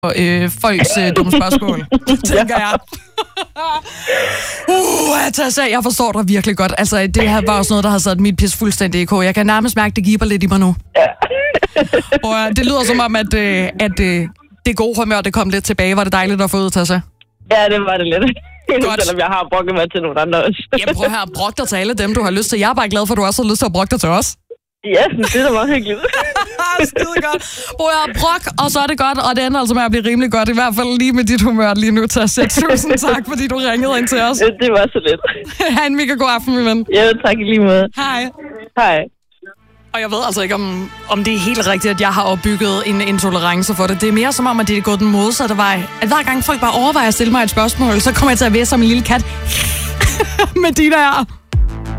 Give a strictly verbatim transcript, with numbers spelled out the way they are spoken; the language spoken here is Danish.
øh, folks øh, dumme spørgsmål, tænker jeg. uh, Tessa, jeg forstår dig virkelig godt. Altså, det her var også noget, der har sat mit pis fuldstændig i k. Jeg kan nærmest mærke, det giver lidt i mig nu. Ja. Og øh, det lyder som om, at, øh, at øh, det gode humør, det kom lidt tilbage. Var det dejligt at få ud, Tessa? Ja, det var det lidt. Godt. Selvom jeg har brokket mig til nogle andre også. Jamen prøv her, brok dig til alle dem, du har lyst til. Jeg er bare glad for, at du også har lyst til at brokke dig til os. Ja, det er da meget hyggeligt. Skide godt. Prøv her, brok, og så er det godt. Og det ender altså med at blive rimelig godt. I hvert fald lige med dit humør lige nu. Tessa, tusind tak, fordi du ringede ind til os. Det var så lidt. Ha' en mega god aften, min ven. Ja, tak i lige måde. Hej. Hej. Og jeg ved altså ikke, om, om det er helt rigtigt, at jeg har opbygget en intolerance for det. Det er mere som om, at det er gået den modsatte vej. At hver gang folk bare overvejer at stille mig et spørgsmål, så kommer jeg til at være som en lille kat med de der